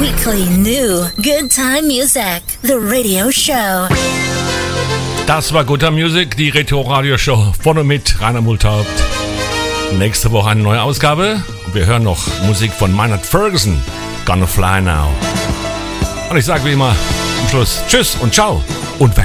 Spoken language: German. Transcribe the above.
Weekly new Good Time Music, the radio show. Das war Good Time Music, die Retro-Radio-Show von und mit Rainer Multhaupt. Nächste Woche eine neue Ausgabe. Und wir hören noch Musik von Maynard Ferguson, Gonna Fly Now. Und ich sage wie immer am Schluss Tschüss und Ciao und weg.